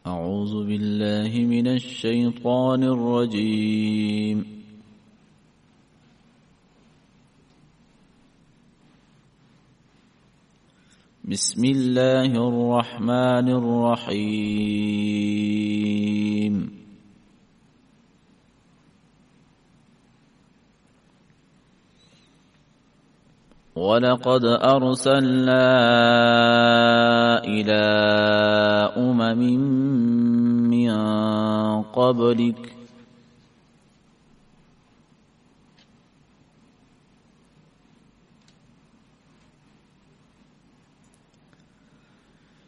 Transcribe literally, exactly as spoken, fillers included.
أعوذ بالله من الشيطان الرجيم. بسم الله الرحمن الرحيم. ولقد أرسلنا إلى أمم من قبلك